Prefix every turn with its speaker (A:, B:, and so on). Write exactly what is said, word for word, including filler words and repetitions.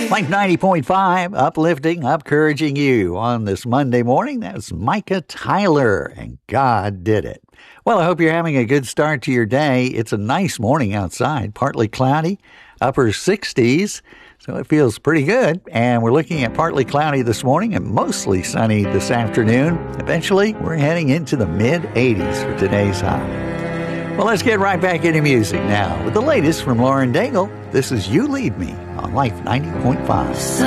A: Life ninety point five, uplifting, upcouraging you on this Monday morning. That's Micah Tyler, and God did it. Well, I hope you're having a good start to your day. It's a nice morning outside, partly cloudy, upper sixties, so it feels pretty good. And we're looking at partly cloudy this morning and mostly sunny this afternoon. Eventually, we're heading into the mid eighties for today's high. Well, let's get right back into music now with the latest from Lauren Daigle. This is You Lead Me on Life ninety point five.